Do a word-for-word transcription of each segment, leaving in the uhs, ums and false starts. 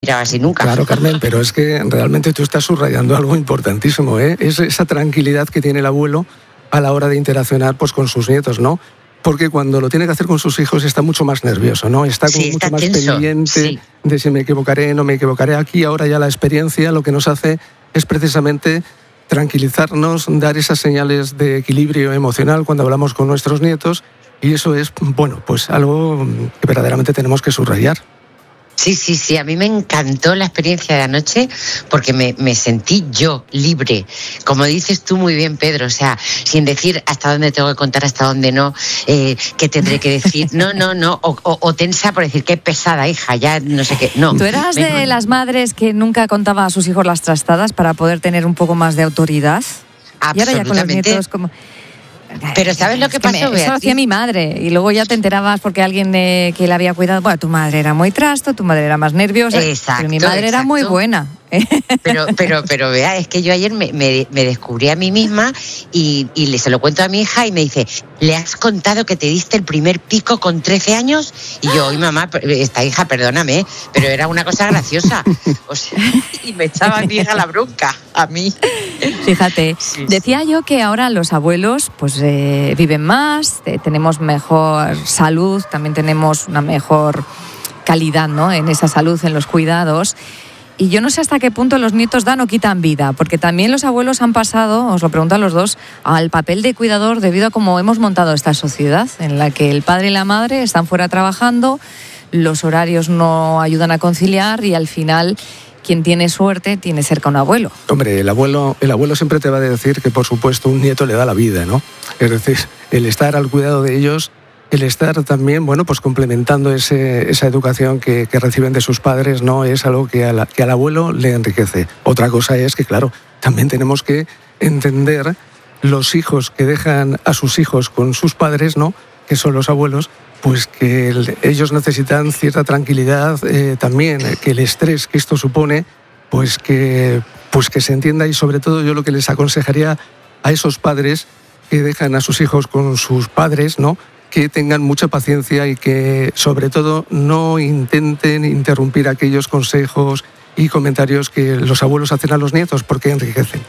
miraba así nunca. Claro, Carmen, pero es que realmente tú estás subrayando algo importantísimo, ¿eh? Es esa tranquilidad que tiene el abuelo a la hora de interaccionar pues, con sus nietos, ¿no? Porque cuando lo tiene que hacer con sus hijos está mucho más nervioso, ¿no? Está como sí, mucho está más tenso. pendiente Sí. de si me equivocaré, no me equivocaré. Aquí ahora ya la experiencia lo que nos hace es precisamente tranquilizarnos, dar esas señales de equilibrio emocional cuando hablamos con nuestros nietos, y eso es, bueno, pues algo que verdaderamente tenemos que subrayar. Sí, sí, sí, a mí me encantó la experiencia de anoche porque me, me sentí yo libre, como dices tú muy bien, Pedro, o sea, sin decir hasta dónde tengo que contar, hasta dónde no, eh, qué tendré que decir, no, no, no, o, o, o tensa por decir qué pesada, hija, ya no sé qué, no. ¿Tú eras me... de las madres que nunca contaba a sus hijos las trastadas para poder tener un poco más de autoridad? Y ahora ya con los nietos como... Pero ¿sabes lo que es que pasó, me, Eso hacía mi madre, y luego ya te enterabas porque alguien eh, que la había cuidado, bueno, tu madre era muy trasto, tu madre era más nerviosa, exacto, pero mi madre exacto. era muy buena. Pero, pero, pero vea, es que yo ayer me, me, me descubrí a mí misma y, y le, se lo cuento a mi hija y me dice, ¿le has contado que te diste el primer pico con trece años? Y yo, oye mamá, esta hija, perdóname, pero era una cosa graciosa. O sea, y me echaba a mi hija la bronca, a mí. Fíjate, sí, decía sí. yo que ahora los abuelos pues eh, viven más, eh, tenemos mejor salud, también tenemos una mejor calidad, ¿no? En esa salud, en los cuidados. Y yo no sé hasta qué punto los nietos dan o quitan vida, porque también los abuelos han pasado, os lo pregunto a los dos, al papel de cuidador debido a cómo hemos montado esta sociedad, en la que el padre y la madre están fuera trabajando, los horarios no ayudan a conciliar y al final quien tiene suerte tiene cerca un abuelo. Hombre, el abuelo, el abuelo siempre te va a decir que por supuesto un nieto le da la vida, ¿no? Es decir, el estar al cuidado de ellos, el estar también, bueno, pues complementando ese, esa educación que, que reciben de sus padres, ¿no? Es algo que, a la, que al abuelo le enriquece. Otra cosa es que, claro, también tenemos que entender los hijos que dejan a sus hijos con sus padres, ¿no? Que son los abuelos, pues que el, ellos necesitan cierta tranquilidad, eh, también que el estrés que esto supone, pues que, pues que se entienda, y sobre todo yo lo que les aconsejaría a esos padres que dejan a sus hijos con sus padres, ¿no? Que tengan mucha paciencia y que, sobre todo, no intenten interrumpir aquellos consejos y comentarios que los abuelos hacen a los nietos, porque enriquecen.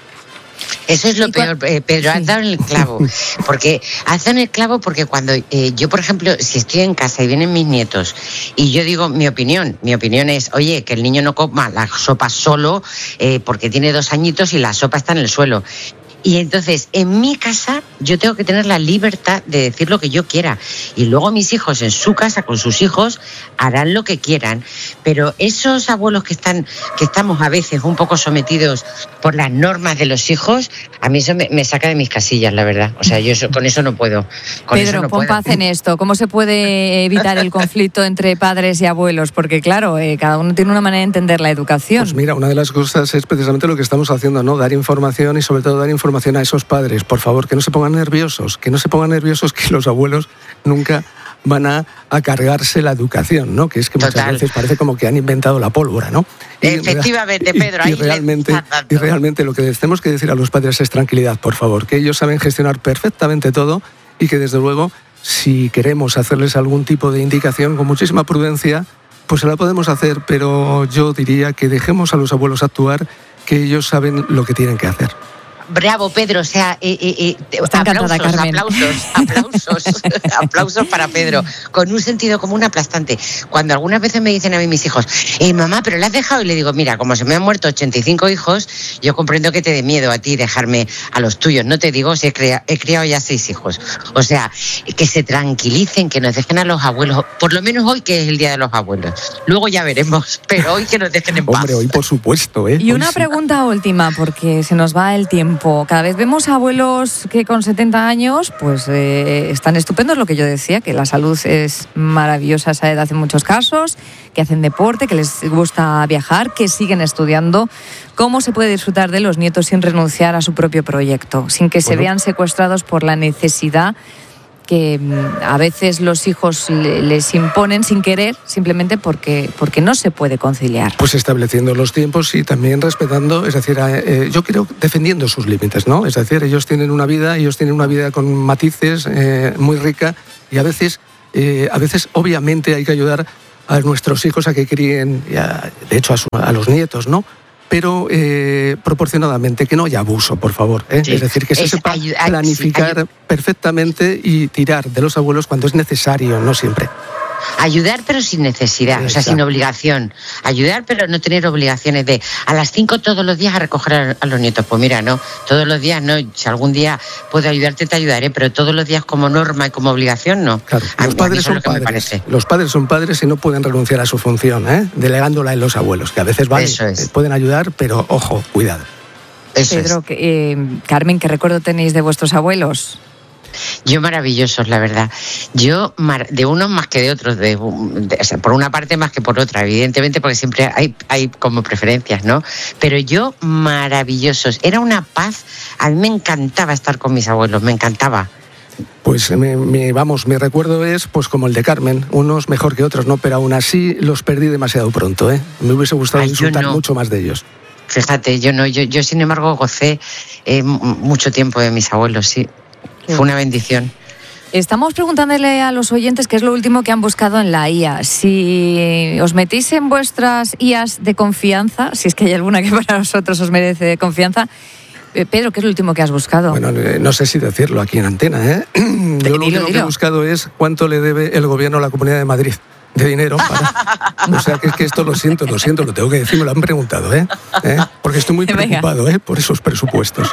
Eso es lo peor, eh, Pedro, has dado en el clavo, porque has dado en el clavo porque cuando eh, yo, por ejemplo, si estoy en casa y vienen mis nietos y yo digo mi opinión, mi opinión es, oye, que el niño no coma la sopa solo eh, porque tiene dos añitos y la sopa está en el suelo. Y entonces, en mi casa, yo tengo que tener la libertad de decir lo que yo quiera. Y luego mis hijos, en su casa, con sus hijos, harán lo que quieran. Pero esos abuelos que están, que estamos a veces un poco sometidos por las normas de los hijos, a mí eso me, me saca de mis casillas, la verdad. O sea, yo eso, con eso no puedo. Con Pedro, eso no pon puedo. paz en esto. ¿Cómo se puede evitar el conflicto entre padres y abuelos? Porque, claro, eh, cada uno tiene una manera de entender la educación. Pues mira, una de las cosas es precisamente lo que estamos haciendo, ¿no? Dar información y, sobre todo, dar información a esos padres, por favor, que no se pongan nerviosos, que no se pongan nerviosos, que los abuelos nunca van a, a cargarse la educación, ¿no? Que es que muchas Total. veces parece como que han inventado la pólvora, ¿no? Y, Efectivamente, Pedro, y, y ahí realmente, le... y realmente lo que tenemos que decir a los padres es tranquilidad, por favor, que ellos saben gestionar perfectamente todo y que, desde luego, si queremos hacerles algún tipo de indicación con muchísima prudencia, pues se la podemos hacer, pero yo diría que dejemos a los abuelos actuar, que ellos saben lo que tienen que hacer. Bravo, Pedro, o sea, eh, eh, eh, aplausos, aplausos, aplausos, aplausos, aplausos para Pedro, con un sentido común aplastante. Cuando algunas veces me dicen a mí mis hijos, eh, mamá, ¿pero la has dejado? Y le digo, mira, como se me han muerto ochenta y cinco hijos, yo comprendo que te dé miedo a ti dejarme a los tuyos. No te digo si he, crea, he criado ya seis hijos. O sea, que se tranquilicen, que nos dejen a los abuelos, por lo menos hoy, que es el Día de los Abuelos. Luego ya veremos, pero hoy que nos dejen en paz. Hombre, hoy por supuesto, ¿eh? Y Hoy una sí. pregunta última, porque se nos va el tiempo. Cada vez vemos abuelos que con setenta años pues eh, están estupendos, lo que yo decía, que la salud es maravillosa a esa edad en muchos casos, que hacen deporte, que les gusta viajar, que siguen estudiando. ¿Cómo se puede disfrutar de los nietos sin renunciar a su propio proyecto, sin que se Bueno. vean secuestrados por la necesidad que a veces los hijos les imponen sin querer, simplemente porque, porque no se puede conciliar? Pues estableciendo los tiempos y también respetando, es decir, eh, yo creo defendiendo sus límites, ¿no? Es decir, ellos tienen una vida, ellos tienen una vida con matices, eh, muy rica, y a veces, eh, a veces obviamente hay que ayudar a nuestros hijos a que críen, a, de hecho a, su, a los nietos, ¿no? Pero eh, proporcionadamente, que no haya abuso, por favor. ¿eh? Sí, es decir, que se sepa ayudar, planificar sí, perfectamente y tirar de los abuelos cuando es necesario, no siempre. Ayudar pero sin necesidad, Exacto. o sea, sin obligación. Ayudar pero no tener obligaciones de a las cinco todos los días a recoger a, a los nietos. Pues mira, no, todos los días no. Si algún día puedo ayudarte, te ayudaré, pero todos los días como norma y como obligación, no. Claro, los padres son padres. Los padres son padres y no pueden renunciar a su función, ¿eh? Delegándola en los abuelos, que a veces vale, Eso es. pueden ayudar, pero ojo, cuidado. Eso Pedro, es. que, eh, Carmen, ¿qué recuerdo tenéis de vuestros abuelos? Yo maravillosos, la verdad. Yo de unos más que de otros, de, de, o sea, por una parte más que por otra, evidentemente, porque siempre hay, hay como preferencias, ¿no? Pero yo maravillosos. Era una paz. A mí me encantaba estar con mis abuelos, me encantaba. Pues me, me, vamos, mi recuerdo es pues como el de Carmen, unos mejor que otros, ¿no? Pero aún así los perdí demasiado pronto, ¿eh? Me hubiese gustado Ay, disfrutar no. mucho más de ellos. Fíjate, yo no, yo, yo sin embargo gocé eh, mucho tiempo de mis abuelos, sí. Fue una bendición. Estamos preguntándole a los oyentes qué es lo último que han buscado en la I A. Si os metís en vuestras I As de confianza, si es que hay alguna que para vosotros os merece confianza, eh, Pedro, ¿qué es lo último que has buscado? Bueno, no sé si decirlo aquí en antena, ¿eh? Yo dilo, lo último dilo. que he buscado es cuánto le debe el gobierno a la Comunidad de Madrid de dinero para... O sea, que es que esto lo siento, lo siento, lo tengo que decir, me lo han preguntado, ¿eh? ¿Eh? Porque estoy muy preocupado, ¿eh? Por esos presupuestos.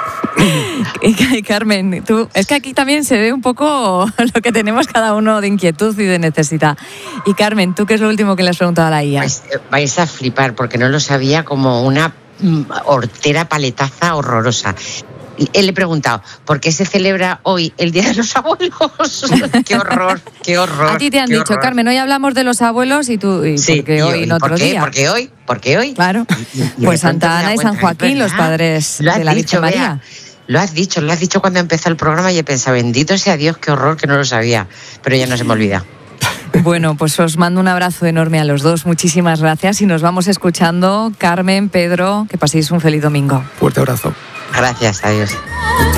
Carmen, tú, es que aquí también se ve un poco lo que tenemos cada uno de inquietud y de necesidad. Y Carmen, ¿tú qué es lo último que le has preguntado a la I A? Vais, vais a flipar, porque no lo sabía, como una hortera paletaza horrorosa. Él le he preguntado, ¿por qué se celebra hoy el Día de los Abuelos? ¡Qué horror, qué horror! A ti te han dicho, horror. Carmen, hoy hablamos de los abuelos y tú, y sí, porque y hoy no otro día. ¿Por qué hoy? ¿Por qué hoy? Claro, y, y pues Santa Ana y San Joaquín, los padres de la Virgen María. Vea, lo has dicho, lo has dicho cuando empezó el programa y he pensado, bendito sea Dios, qué horror, que no lo sabía, pero ya no se me olvida. Bueno, pues os mando un abrazo enorme a los dos, muchísimas gracias y nos vamos escuchando. Carmen, Pedro, que paséis un feliz domingo. Fuerte abrazo. Gracias, adiós.